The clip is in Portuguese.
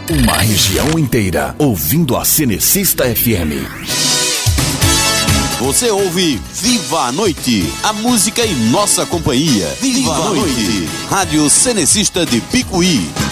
Uma região inteira ouvindo a Cenecista FM. Você ouve Viva a Noite, a música em nossa companhia. Viva a Noite, Rádio Cenecista de Picuí.